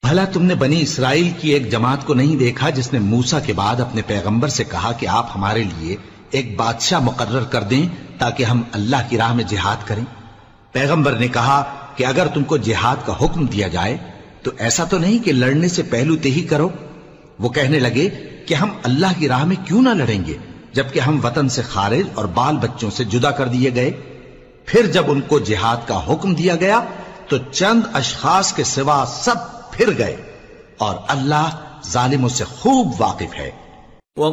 भला तुमने बनी इसराइल की एक जमात को नहीं देखा जिसने मूसा के बाद अपने पैगंबर से कहा कि आप हमारे लिए एक बादशाह मुकर्रर कर दें ताकि हम अल्लाह की राह में जिहाद करें। पैगंबर ने कहा कि अगर तुमको जिहाद का हुक्म दिया जाए तो ऐसा तो नहीं कि लड़ने से पहलू तेही करो। वो कहने लगे कि हम अल्लाह की राह में क्यों ना लड़ेंगे जबकि हम वतन से खारिज और बाल बच्चों से जुदा कर दिए गए। फिर जब उनको जिहाद का हुक्म दिया गया तो चंद अशखास के सिवा सब फिर गए और अल्लाह जालिमों से खूब वाकिफ है।